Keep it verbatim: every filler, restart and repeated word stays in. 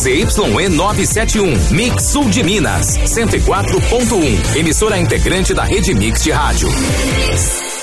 Z Y E nove sete um, Mix Sul de Minas, cento e quatro ponto um. Emissora integrante da Rede Mix de Rádio.